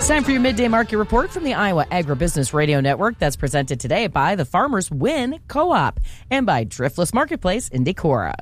It's time for your midday market report from the Iowa Agribusiness Radio Network that's presented today by the Farmers Win Co-op and by Driftless Marketplace in Decorah.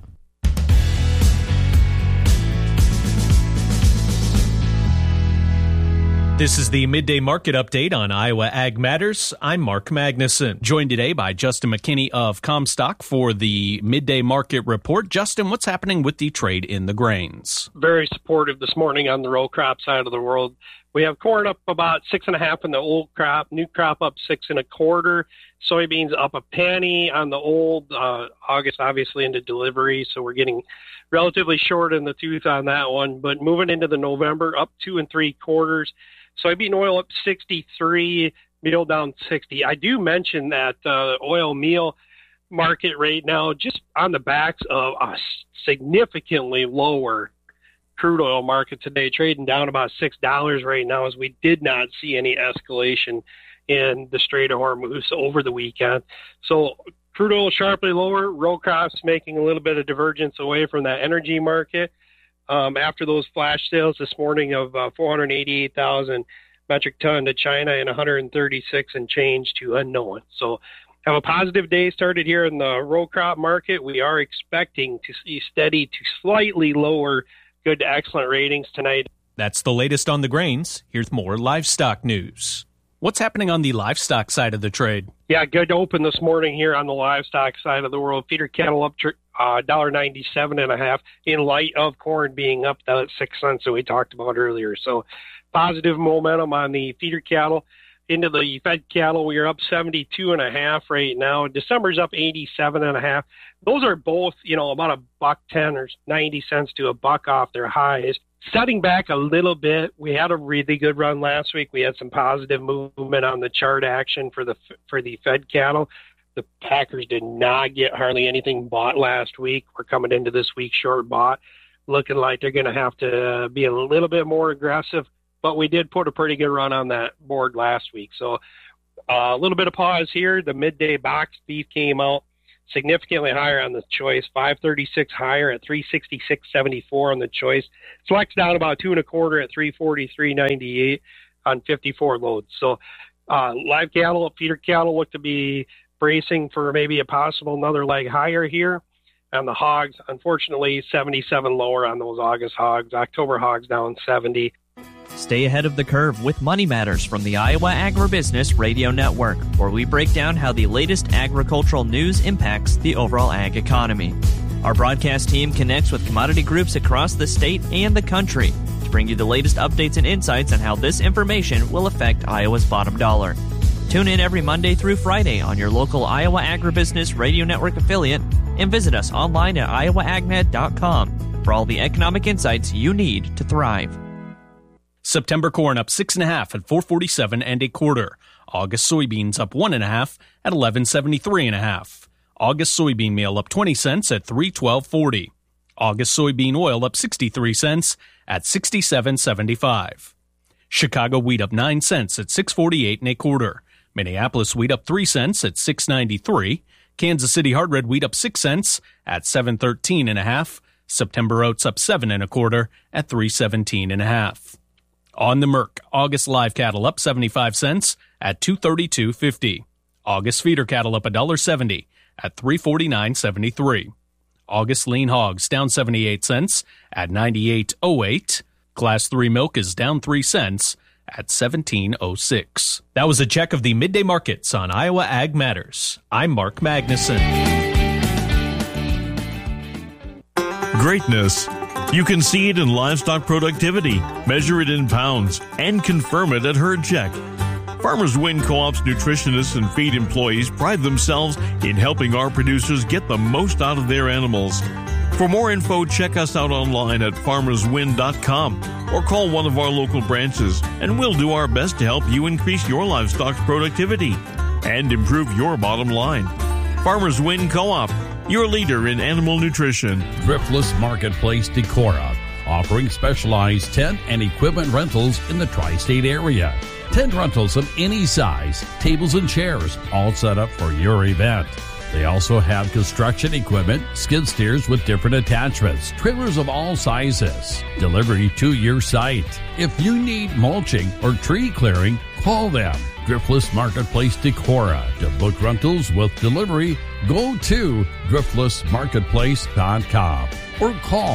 This is the Midday Market Update on Iowa Ag Matters. I'm Mark Magnuson, joined today by Justin McKinney of Comstock for the Midday Market Report. Justin, what's happening with the trade in the grains? Very supportive this morning on the row crop side of the world. We have corn up about 6.5 in the old crop, new crop up 6 1/4, soybeans up a penny on the old, August obviously into delivery, so we're getting relatively short in the tooth on that one. But moving into the November, up 2 3/4. Soybean oil up 63, meal down 60. I do mention that oil meal market right now just on the backs of a significantly lower crude oil market today, trading down about $6 right now, as we did not see any escalation in the Strait of Hormuz over the weekend. So crude oil sharply lower, row crops making a little bit of divergence away from that energy market. After those flash sales this morning of 488,000 metric ton to China and 136 and change to unknown. So have a positive day started here in the row crop market. We are expecting to see steady to slightly lower good to excellent ratings tonight. That's the latest on the grains. Here's more livestock news. What's happening on the livestock side of the trade? Yeah, good open this morning here on the livestock side of the world. Feeder cattle up $1.97.5 in light of corn being up that 6 cents that we talked about earlier. So positive momentum on the feeder cattle. Into the fed cattle, we are up 72.5 right now. December's up 87.5. Those are both, about $1.10 or 90 cents to $1 off their highs. Setting back a little bit, we had a really good run last week. We had some positive movement on the chart action for the fed cattle. The Packers did not get hardly anything bought last week. We're coming into this week short bought, looking like they're going to have to be a little bit more aggressive. But we did put a pretty good run on that board last week. So a little bit of pause here. The midday box beef came out significantly higher on the choice, 536 higher at 366.74 on the choice. Select's down about 2 1/4 at 343.98 on 54 loads. So live cattle, feeder cattle look to be bracing for maybe a possible another leg higher here. And the hogs, unfortunately, 77 lower on those August hogs. October hogs down 70. Stay ahead of the curve with Money Matters from the Iowa Agribusiness Radio Network, where we break down how the latest agricultural news impacts the overall ag economy. Our broadcast team connects with commodity groups across the state and the country to bring you the latest updates and insights on how this information will affect Iowa's bottom dollar. Tune in every Monday through Friday on your local Iowa Agribusiness Radio Network affiliate and visit us online at iowaagmed.com for all the economic insights you need to thrive. September corn up 6.5 at 447 1/4. August soybeans up 1.5 at 1173.5. August soybean meal up 20 cents at 312.40. August soybean oil up 63 cents at 67.75. Chicago wheat up 9 cents at 648 1/4. Minneapolis wheat up 3 cents at 693. Kansas City hard red wheat up 6 cents at 713.5. September oats up 7 1/4 at 317.5. On the Merc, August live cattle up 75 cents at 232.50. August feeder cattle up $1.70 at 349.73. August lean hogs down 78 cents at 98.08. Class 3 milk is down 3 cents at 17.06. That was a check of the midday markets on Iowa Ag Matters. I'm Mark Magnuson. Greatness. You can see it in livestock productivity, measure it in pounds, and confirm it at Herd Check. Farmers Win Co-op's nutritionists and feed employees pride themselves in helping our producers get the most out of their animals. For more info, check us out online at farmerswin.com or call one of our local branches, and we'll do our best to help you increase your livestock's productivity and improve your bottom line. Farmers Win Co-op, your leader in animal nutrition. Driftless Marketplace Decorah, offering specialized tent and equipment rentals in the tri-state area. Tent rentals of any size, tables and chairs, all set up for your event. They also have construction equipment, skid steers with different attachments, trailers of all sizes, delivery to your site. If you need mulching or tree clearing, call them. Driftless Marketplace Decorah. To book rentals with delivery, go to driftlessmarketplace.com or call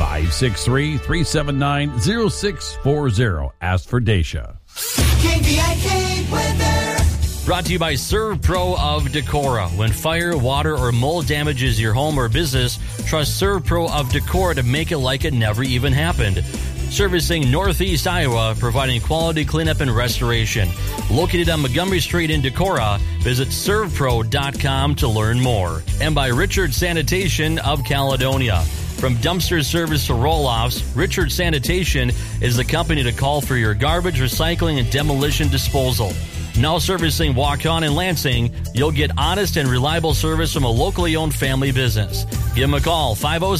563-379-0640. Ask for Dacia. KVIK weather. Brought to you by ServPro of Decorah. When fire, water, or mold damages your home or business, trust ServPro of Decorah to make it like it never even happened. Servicing Northeast Iowa, providing quality cleanup and restoration. Located on Montgomery Street in Decorah, visit servpro.com to learn more. And by Richard Sanitation of Caledonia. From dumpster service to roll-offs, Richard Sanitation is the company to call for your garbage, recycling, and demolition disposal. Now servicing Waukon and Lansing, you'll get honest and reliable service from a locally owned family business. Give them a call,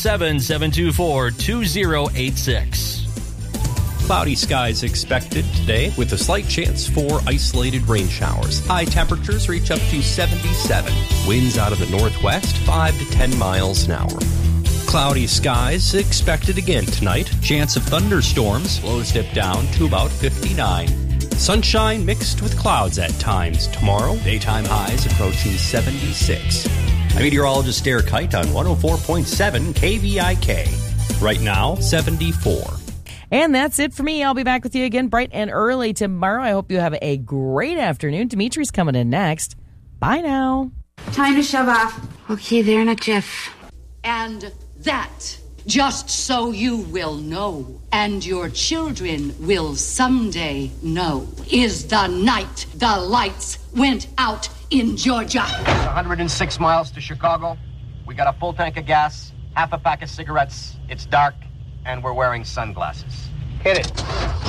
507-724-2086. Cloudy skies expected today with a slight chance for isolated rain showers. High temperatures reach up to 77. Winds out of the northwest 5 to 10 miles an hour. Cloudy skies expected again tonight. Chance of thunderstorms. Lows dip down to about 59. Sunshine mixed with clouds at times tomorrow. Daytime highs approaching 76. I'm meteorologist Derek Kite on 104.7 KVIK. Right now, 74. And that's it for me. I'll be back with you again bright and early tomorrow. I hope you have a great afternoon. Dimitri's coming in next. Bye now. Time to shove off. Okay, there now, Jeff. And that, just so you will know, and your children will someday know, is the night the lights went out in Georgia. It's 106 miles to Chicago. We got a full tank of gas, half a pack of cigarettes. It's dark, and we're wearing sunglasses. Hit it.